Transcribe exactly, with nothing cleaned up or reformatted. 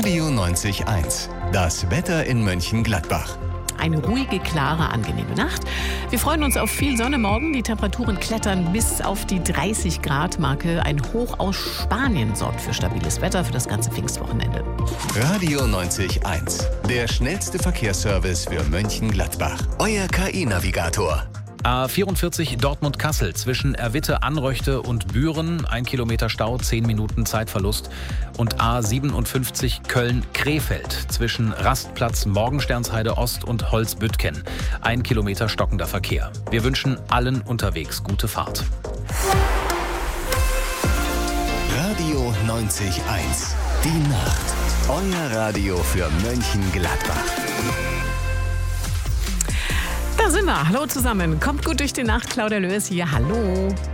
Radio neunzig eins. Das Wetter in Mönchengladbach. Eine ruhige, klare, angenehme Nacht. Wir freuen uns auf viel Sonne morgen. Die Temperaturen klettern bis auf die dreißig Grad Marke. Ein Hoch aus Spanien sorgt für stabiles Wetter für das ganze Pfingstwochenende. Radio neunzig eins. Der schnellste Verkehrsservice für Mönchengladbach. Euer K I-Navigator. A vierundvierzig Dortmund-Kassel zwischen Erwitte, Anröchte und Büren. Ein Kilometer Stau, zehn Minuten Zeitverlust. Und A siebenundfünfzig Köln-Krefeld zwischen Rastplatz Morgensternsheide Ost und Holzbüttgen. Ein Kilometer stockender Verkehr. Wir wünschen allen unterwegs gute Fahrt. Radio neunzig eins. Die Nacht. Euer Radio für Mönchengladbach. Da sind wir. Hallo zusammen. Kommt gut durch die Nacht. Claudia Löß hier. Hallo.